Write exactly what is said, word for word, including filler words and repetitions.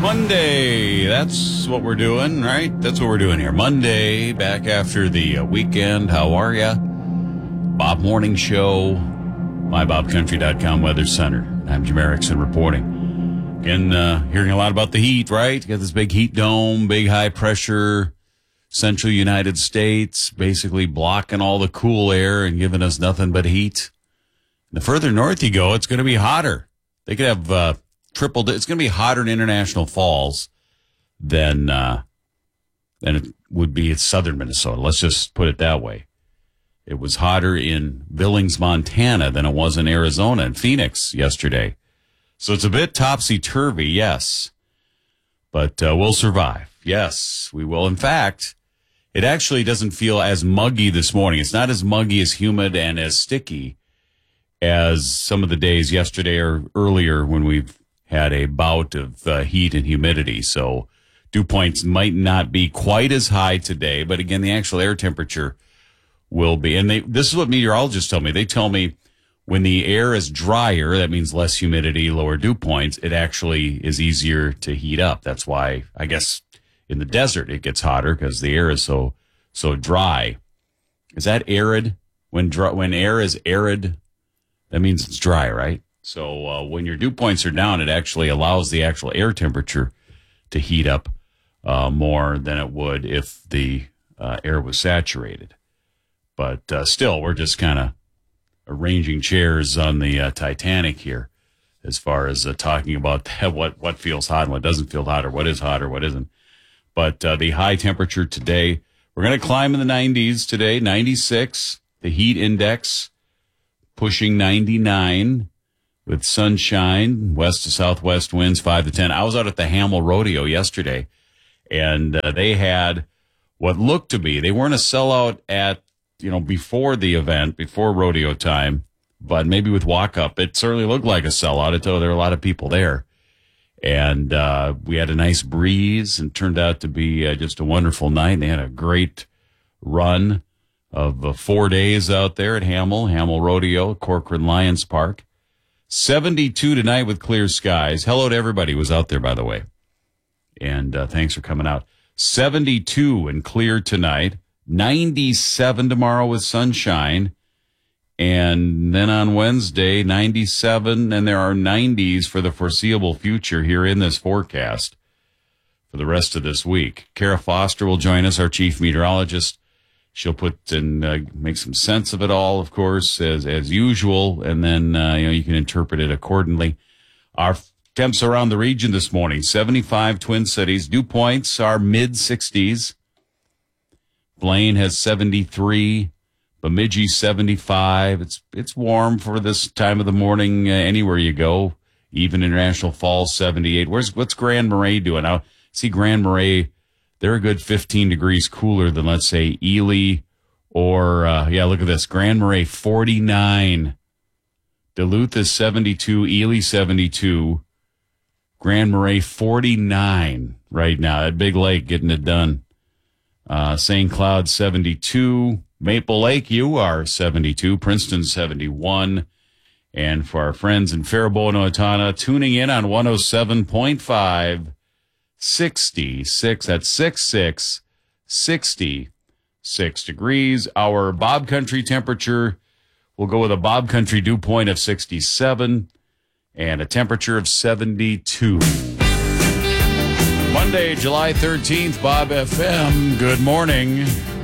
Monday. That's what we're doing, right? That's what we're doing here. Monday, back after the uh, weekend. How are ya? Bob Morning Show, my bob country dot com Weather Center. I'm Jim Erickson reporting. Again, uh, hearing a lot about the heat, right? You got this big heat dome, big high pressure, central United States, basically blocking all the cool air and giving us nothing but heat. The further north you go, it's going to be hotter. They could have uh, tripled. It's going to be hotter in International Falls than uh, than it would be in southern Minnesota. Let's just put it that way. It was hotter in Billings, Montana than it was in Arizona and Phoenix yesterday. So it's a bit topsy-turvy, yes. But uh, we'll survive. Yes, we will. In fact, it actually doesn't feel as muggy this morning. It's not as muggy, as humid, and as sticky as some of the days yesterday or earlier when we've had a bout of uh, heat and humidity. So dew points might not be quite as high today, but again, the actual air temperature will be. And they, this is what meteorologists tell me. They tell me when the air is drier, that means less humidity, lower dew points, it actually is easier to heat up. That's why, I guess, in the desert it gets hotter because the air is so so dry. Is that arid? When dry, when air is arid, that means it's dry, right? So uh, when your dew points are down, it actually allows the actual air temperature to heat up uh, more than it would if the uh, air was saturated. But uh, still, we're just kind of arranging chairs on the uh, Titanic here as far as uh, talking about what, what feels hot and what doesn't feel hot, or what is hot or what isn't. But uh, the high temperature today, we're going to climb in the nineties today, ninety-six, the heat index pushing ninety-nine with sunshine, west to southwest winds five to ten. I was out at the Hamel Rodeo yesterday, and uh, they had what looked to be, they weren't a sellout at, you know, before the event, before rodeo time, but maybe with walk-up, it certainly looked like a sellout. I told you there were a lot of people there. And uh, we had a nice breeze and turned out to be uh, just a wonderful night. They had a great run of uh, four days out there at Hamel, Hamel Rodeo, Corcoran Lions Park. seventy-two tonight with clear skies. Hello to everybody who was out there, by the way. And uh, thanks for coming out. seventy-two and clear tonight. ninety-seven tomorrow with sunshine. And then on Wednesday, ninety-seven, and there are nineties for the foreseeable future here in this forecast for the rest of this week. Kara Foster will join us, our chief meteorologist. She'll put and uh, make some sense of it all, of course, as as usual, and then uh, you know you can interpret it accordingly. Our temps around the region this morning: seventy-five Twin Cities. Dew points are mid sixties. Blaine has seventy-three. Bemidji seventy-five. It's it's warm for this time of the morning uh, anywhere you go. Even International Falls seventy-eight. Where's what's Grand Marais doing? Now, see Grand Marais. They're a good fifteen degrees cooler than, let's say, Ely or, uh, yeah, look at this. Grand Marais, forty-nine. Duluth is seventy-two. Ely, seventy-two. Grand Marais, forty-nine right now. That big lake getting it done. Uh, Saint Cloud, seventy-two. Maple Lake, you are seventy-two. Princeton, seventy-one. And for our friends in Faribault, Owatonna, tuning in on one oh seven point five, sixty-six, that's sixty-six, sixty-six degrees. Our Bob Country temperature, we'll go with a Bob Country dew point of sixty-seven and a temperature of seventy-two. Monday, July thirteenth, Bob F M, good morning.